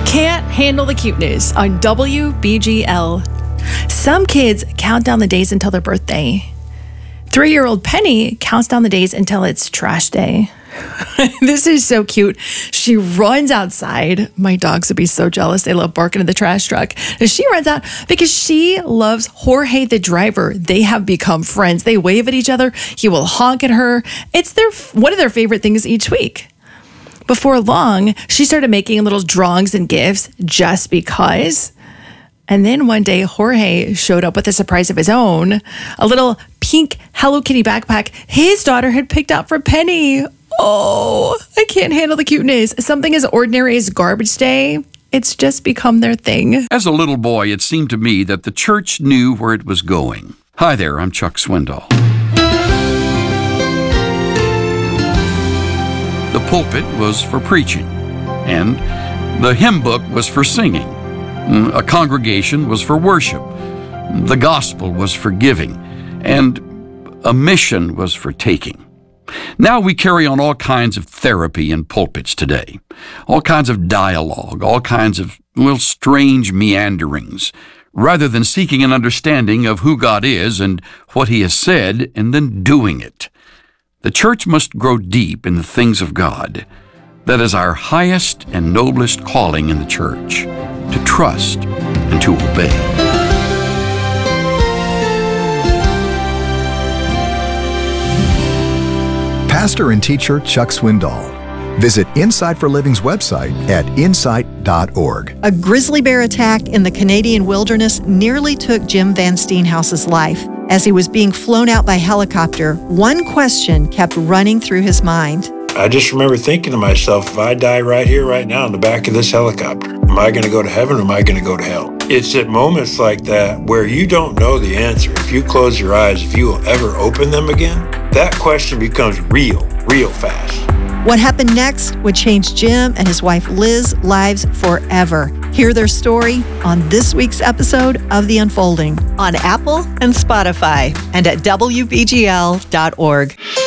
Can't handle the cute news on WBGL. Some kids count down the days until their birthday. 3-year-old Penny counts down the days until it's trash day. This is so cute. She runs outside. My dogs would be so jealous. They love barking at the trash truck. And she runs out because she loves Jorge, the driver. They have become friends. They wave at each other. He will honk at her. It's one of their favorite things each week. Before long, she started making little drawings and gifts just because. And then one day, Jorge showed up with a surprise of his own, a little pink Hello Kitty backpack his daughter had picked out for Penny. Oh, I can't handle the cuteness. Something as ordinary as garbage day, it's just become their thing. As a little boy, it seemed to me that the church knew where it was going. Hi there, I'm Chuck Swindoll. The pulpit was for preaching, and the hymn book was for singing. A congregation was for worship. The gospel was for giving, and a mission was for taking. Now we carry on all kinds of therapy in pulpits today, all kinds of dialogue, all kinds of, strange meanderings, rather than seeking an understanding of who God is and what He has said, and then doing it. The church must grow deep in the things of God. That is our highest and noblest calling in the church, to trust and to obey. Pastor and teacher Chuck Swindoll. Visit Insight for Living's website at insight.org. A grizzly bear attack in the Canadian wilderness nearly took Jim Van Steenhouse's life. As he was being flown out by helicopter, one question kept running through his mind. I just remember thinking to myself, if I die right here, right now, in the back of this helicopter, am I going to go to heaven or am I going to go to hell? It's at moments like that where you don't know the answer. If you close your eyes, if you will ever open them again, that question becomes real fast. What happened next would change Jim and his wife Liz's lives forever. Hear their story on this week's episode of The Unfolding on Apple and Spotify and at WBGL.org.